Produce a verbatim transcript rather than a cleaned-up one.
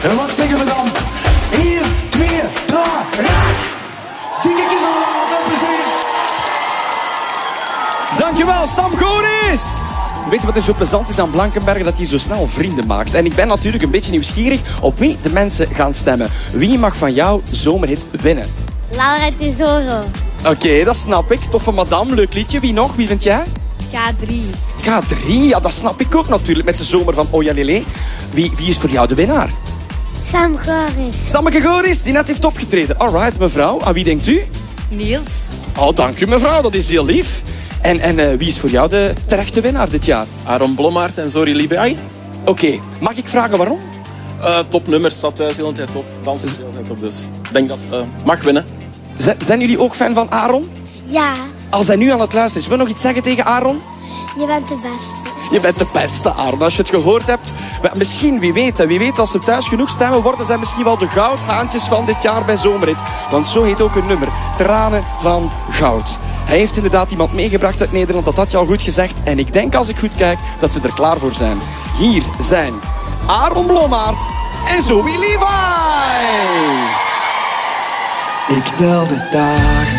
En wat zeggen we dan? één, twee, drie, raak! Zie ik eens allemaal, veel plezier! Dankjewel, Sam Goris! Weet je wat er zo plezant is aan Blankenberge? Dat hij zo snel vrienden maakt. En ik ben natuurlijk een beetje nieuwsgierig op wie de mensen gaan stemmen. Wie mag van jou zomerhit winnen? Laura Tesoro. Oké, okay, dat snap ik. Toffe madame, leuk liedje. Wie nog? Wie vind jij? K drie. K drie, ja, dat snap ik ook natuurlijk met de zomer van Ojalele. Wie, wie is voor jou de winnaar? Sam Goris. Sammeke Goris, die net heeft opgetreden. Alright, mevrouw. Aan wie denkt u? Niels. Oh, dank u mevrouw, dat is heel lief. En, en uh, wie is voor jou de terechte winnaar dit jaar? Aaron Blommaert en Zori Libai. Oké, okay. Mag ik vragen waarom? Uh, topnummer, staat thuis de hele tijd op. Dansen de hele tijd op, dus ik denk dat het uh, mag winnen. Z- zijn jullie ook fan van Aaron? Ja. Als hij nu aan het luisteren is, wil je nog iets zeggen tegen Aaron? Je bent de beste. Je bent de beste, Aaron. Als je het gehoord hebt, misschien, wie weet, wie weet, als ze thuis genoeg stemmen, worden zij misschien wel de goudhaantjes van dit jaar bij Zomerhit. Want zo heet ook een nummer, Tranen van Goud. Hij heeft inderdaad iemand meegebracht uit Nederland, dat had je al goed gezegd. En ik denk, als ik goed kijk, dat ze er klaar voor zijn. Hier zijn Aaron Blommaert en Zoe Levi. Ik tel de dagen